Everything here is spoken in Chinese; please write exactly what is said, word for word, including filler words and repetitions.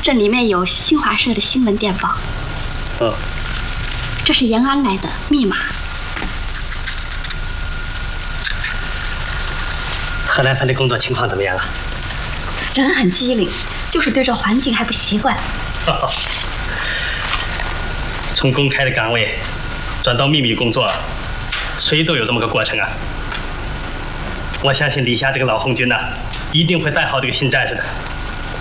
这里面有新华社的新闻电报。 哦， 这是延安来的密码。 河南藩的工作情况怎么样啊？ 人很机灵，就是对这环境还不习惯。 从公开的岗位转到秘密工作，谁都有这么个过程啊。我相信李霞这个老红军呐、啊，一定会带好这个新战士的。